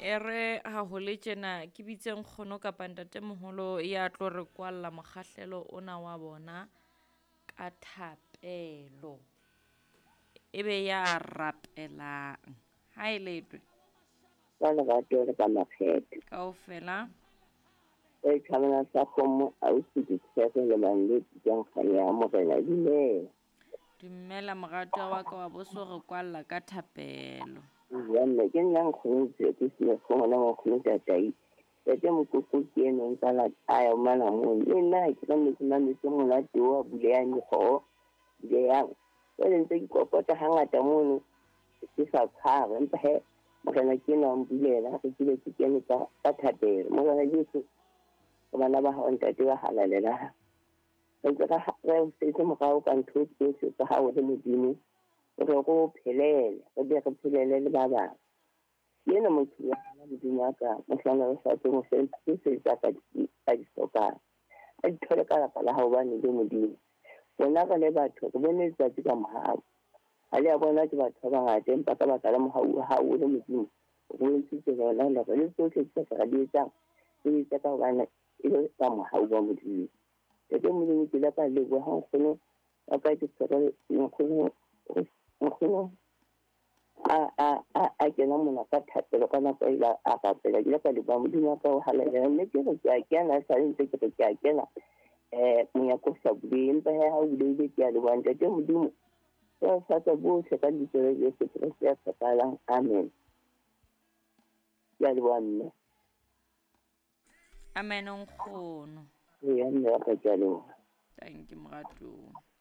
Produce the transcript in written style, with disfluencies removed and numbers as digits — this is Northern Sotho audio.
ere ha ho le tjena ke bitseng kgono kapa ntatemoholo ya tlo re kwalla mokgahlelo ona wa bona ka thapelo ebe ya rapelang ha e letwe ka lerato le ka makgethe kaofela e tshwanela sa kgomo ausi ditshepe le bannete jang kgane ya morena dumela dumela moratuwa wa ka wa boso re kwalla ka thapelo jwanne ke nna nkgonetse ke sile kgona mo kgonetsa tai ete mokoko ke eneng ka la aya mana mo le nna ke ka metsi monate wa bule ya dikgoho bule yang jwale ntse ke kopota hangata mono ke sa tshaba empa he morena ke na mbulela ke kile ke kene ka thapelo morena Jesu bana ba hao ntate wa halalela ntse ka re se morao ka ntho tsohle tsa hao le modimo re go phelele re be re phelele le ba bang yena motho ya modimo ka mohlala o sa tsong se tsa ka di soka a di thole ka la hao ba ne le modimo bona ka le batho re bone tsatsi ka mohau ha le ya bona ke batho ba ngata empa ka baka la mohau ha o le modimo o ntse bona le re le tsohle tse sa di etsang e tsa ka bana ile ka mohau wa modimo ke modimo ke la ka le go ha kgone a ka di tsere nkgono a kena mona ka thapelo ka nako e a rapela ke la ka le ba modimo ka o halalela mme ke re ke a kena sa ntse ke re ke a kena monyako sa bule empa ha o bule ke a le wa ntate modimo ya sa bohle ka ditsela tse se ya tsakalang amen ya le wa mme amen nkgono ya mme ka ke a le thank you moratuwa